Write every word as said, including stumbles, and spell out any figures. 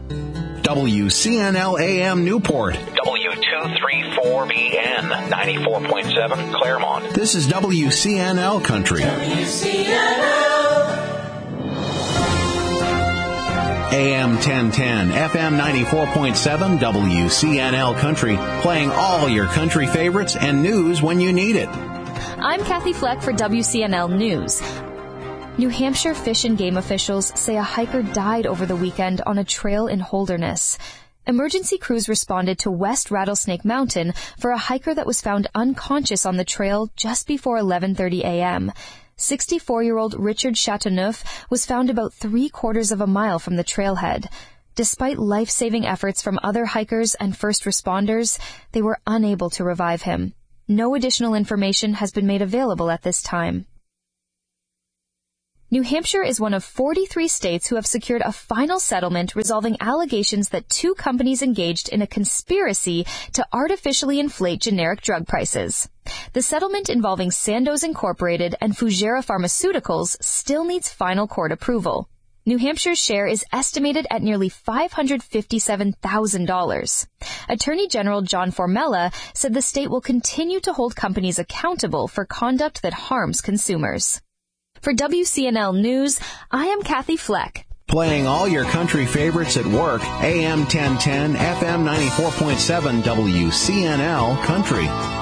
W C N L A M Newport. W two three four B N, ninety-four point seven Claremont. This is W C N L Country. W C N L. A M ten ten, F M ninety-four point seven, W C N L Country, playing all your country favorites and news when you need it. I'm Kathy Fleck for W C N L News. New Hampshire Fish and Game officials say a hiker died over the weekend on a trail in Holderness. Emergency crews responded to West Rattlesnake Mountain for a hiker that was found unconscious on the trail just before eleven thirty a.m. sixty-four-year-old Richard Chateauneuf was found about three-quarters of a mile from the trailhead. Despite life-saving efforts from other hikers and first responders, they were unable to revive him. No additional information has been made available at this time. New Hampshire is one of forty-three states who have secured a final settlement resolving allegations that two companies engaged in a conspiracy to artificially inflate generic drug prices. The settlement involving Sandoz Incorporated and Fujairah Pharmaceuticals still needs final court approval. New Hampshire's share is estimated at nearly five hundred fifty-seven thousand dollars. Attorney General John Formella said the state will continue to hold companies accountable for conduct that harms consumers. For W C N L News, I am Kathy Fleck. Playing all your country favorites at work, A M ten ten, F M ninety-four point seven, W C N L Country.